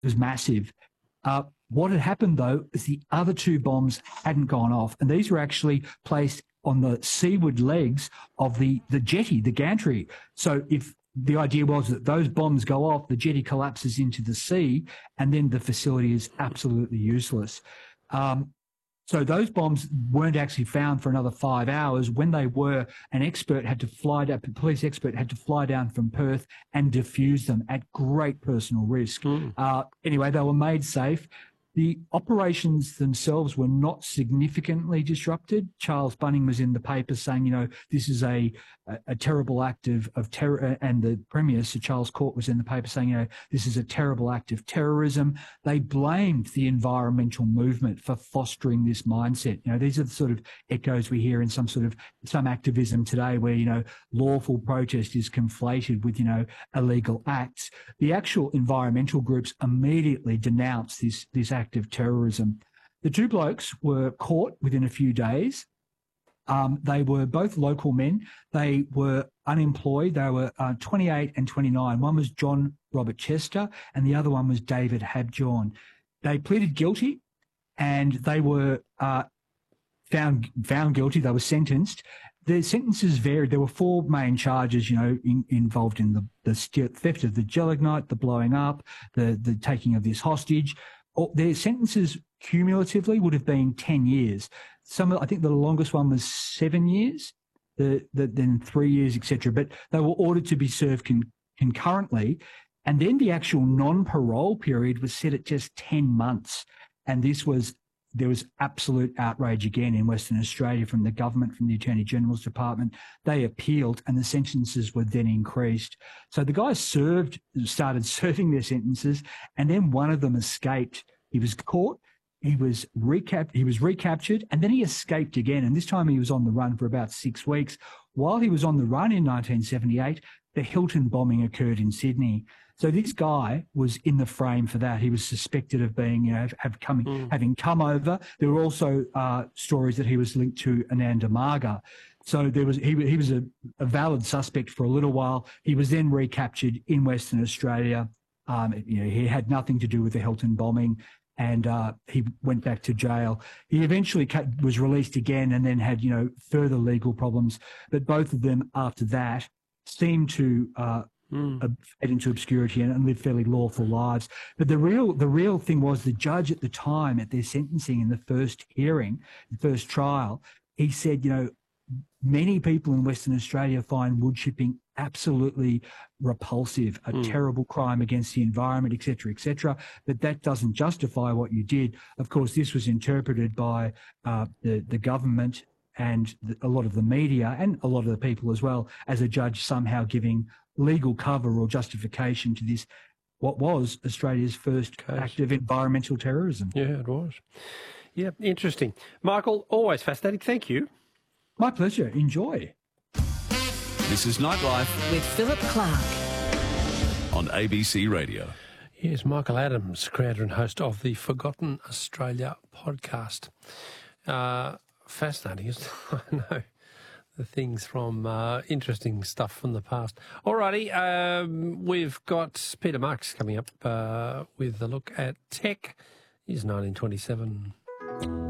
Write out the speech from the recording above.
was massive. What had happened, though, is the other two bombs hadn't gone off, and these were actually placed on the seaward legs of the jetty, the gantry. So if the idea was that those bombs go off, the jetty collapses into the sea, and then the facility is absolutely useless. So those bombs weren't actually found for another 5 hours. When they were, an expert had to fly down, a police expert had to fly down from Perth and defuse them at great personal risk. Anyway, they were made safe. The operations themselves were not significantly disrupted. Charles Bunning was in the paper saying, this is a terrible act of terror. And the Premier, Sir Charles Court, was in the paper saying, this is a terrible act of terrorism. They blamed the environmental movement for fostering this mindset. These are the sort of echoes we hear in some activism today where, lawful protest is conflated with, illegal acts. The actual environmental groups immediately denounced this act of terrorism. The two blokes were caught within a few days. They were both local men. They were unemployed. They were 28 and 29. One was John Robert Chester and the other one was David Habjohn. They pleaded guilty and they were found guilty. They were sentenced. The sentences varied. There were four main charges, involved in the theft of the gelignite, the blowing up, the taking of this hostage. Their sentences cumulatively would have been 10 years. I think the longest one was 7 years, then 3 years, etc. But they were ordered to be served concurrently. And then the actual non-parole period was set at just 10 months. And there was absolute outrage again in Western Australia from the government, from the Attorney General's Department. They appealed and the sentences were then increased. So the guys started serving their sentences, and then one of them escaped. He was caught, he was recaptured, and then he escaped again. And this time he was on the run for about 6 weeks. While he was on the run in 1978, the Hilton bombing occurred in Sydney. So this guy was in the frame for that. He was suspected of being, having come over. There were also stories that he was linked to Ananda Marga. So he was a valid suspect for a little while. He was then recaptured in Western Australia. He had nothing to do with the Hilton bombing, and he went back to jail. He eventually was released again, and then had further legal problems. But both of them after that seemed to fade into obscurity and live fairly lawful lives. But the real thing was the judge at the time, at their sentencing in the first hearing, the first trial, he said, many people in Western Australia find wood chipping absolutely repulsive, a terrible crime against the environment, etc., but that doesn't justify what you did. Of course, this was interpreted by the government and a lot of the media and a lot of the people as well as a judge somehow giving legal cover or justification to this, what was Australia's first act of environmental terrorism. Yeah, it was. Yeah, interesting. Michael, always fascinating. Thank you. My pleasure. Enjoy. This is Nightlife with Philip Clark on ABC Radio. Yes, Michael Adams, creator and host of the Forgotten Australia podcast. Fascinating, isn't it? I know. The things from interesting stuff from the past. Alrighty, we've got Peter Marks coming up with a look at tech. He's 1927.